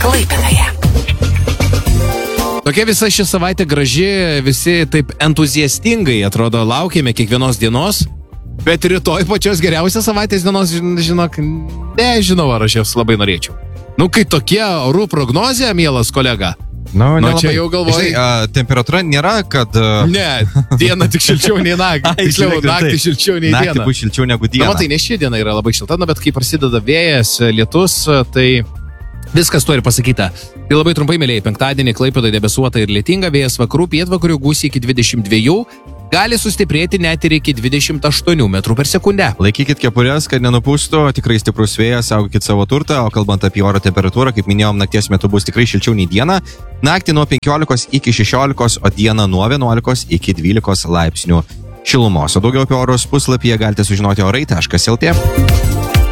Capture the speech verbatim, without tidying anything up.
Klaipėdoje. Tokia visa ši savaitė graži, visi taip entuziastingai atrodo laukėme kiekvienos dienos, bet rytoj pačios geriausios savaitės dienos, žinok, nežinau, ar aš jos labai norėčiau. Nu, kai tokie orų prognozija, mielas kolega, nu, nu čia jau galvoju. Žinai, a, temperatūra nėra, kad... A... Ne, diena tik šilčiau nei naktį. Tiksliau, naktį šilčiau nei naktį diena. Naktį bus šilčiau negu diena. Na, matai, ne ši diena yra labai šilta, na, bet kai prasideda vėjas, lietus, tai... Viskas tuo ir pasakyta. Tai labai trumpai, mėlyje, penktadienį Klaipėdoje debesuota ir lietinga, vėjas vakarų pietvakarių gūsiai iki dvidešimt dviejų, gali sustiprėti net ir iki dvidešimt aštuonių metrų per sekundę. Laikykit kepurės, kad nenupūstų, tikrai stiprus vėjas, saugokit savo turtą, o kalbant apie oro temperatūrą, kaip minėjom, nakties metu bus tikrai šilčiau nei diena, naktį nuo penkiolikos iki šešiolikos, o dieną nuo vienuolikos iki dvylikos laipsnių šilumos. O daugiau apie orus puslapyje galite sužinoti orai taškas lt.